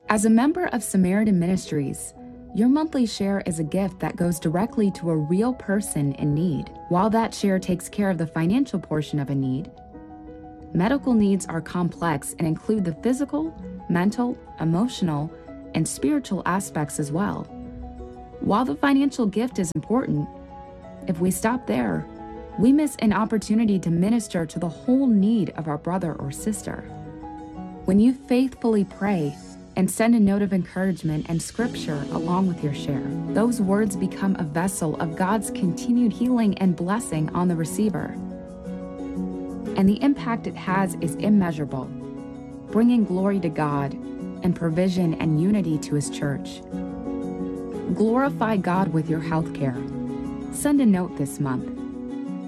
As a member of Samaritan Ministries, your monthly share is a gift that goes directly to a real person in need. While that share takes care of the financial portion of a need, medical needs are complex and include the physical, mental, emotional, and spiritual aspects as well. While the financial gift is important, if we stop there, we miss an opportunity to minister to the whole need of our brother or sister. When you faithfully pray and send a note of encouragement and scripture along with your share, those words become a vessel of God's continued healing and blessing on the receiver. And the impact it has is immeasurable, bringing glory to God and provision and unity to His church. Glorify God with your health care. Send a note this month